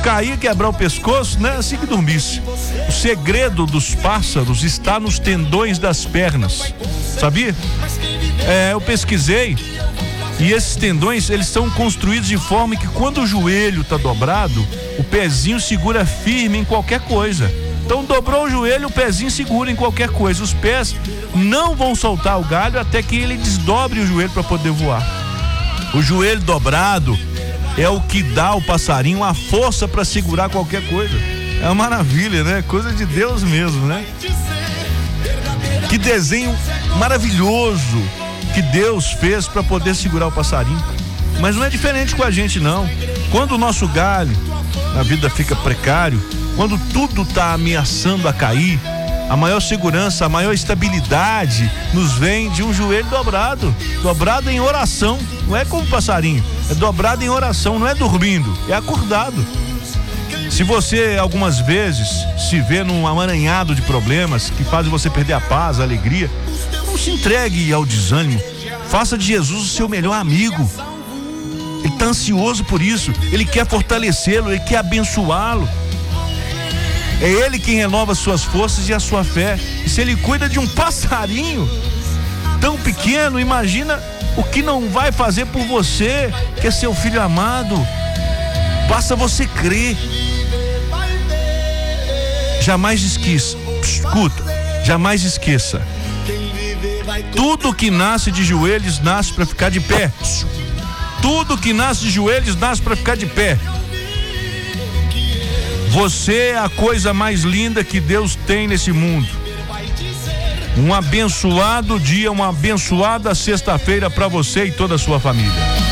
cair, quebrar o pescoço, não é assim que dormisse. O segredo dos pássaros está nos tendões das pernas, sabia? Eu pesquisei e esses tendões, eles são construídos de forma que quando o joelho está dobrado, o pezinho segura firme em qualquer coisa. Então dobrou o joelho, o pezinho segura em qualquer coisa. Os pés não vão soltar o galho até que ele desdobre o joelho para poder voar. O joelho dobrado é o que dá ao passarinho a força para segurar qualquer coisa. É uma maravilha, né? Coisa de Deus mesmo, né? Que desenho maravilhoso que Deus fez para poder segurar o passarinho. Mas não é diferente com a gente, não. Quando o nosso galho, a vida fica precário, quando tudo está ameaçando a cair, a maior segurança, a maior estabilidade nos vem de um joelho dobrado em oração. Não é como passarinho, é dobrado em oração, não é dormindo, é acordado. Se você algumas vezes se vê num amaranhado de problemas que fazem você perder a paz, a alegria, não se entregue ao desânimo. Faça de Jesus o seu melhor amigo. Ele está ansioso por isso, ele quer fortalecê-lo, ele quer abençoá-lo. É ele quem renova suas forças e a sua fé. E se ele cuida de um passarinho tão pequeno, imagina o que não vai fazer por você, que é seu filho amado. Basta você crer. Jamais esqueça, escuta, jamais esqueça. Tudo que nasce de joelhos nasce para ficar de pé. Tudo que nasce de joelhos nasce para ficar de pé. Você é a coisa mais linda que Deus tem nesse mundo. Um abençoado dia, uma abençoada sexta-feira para você e toda a sua família.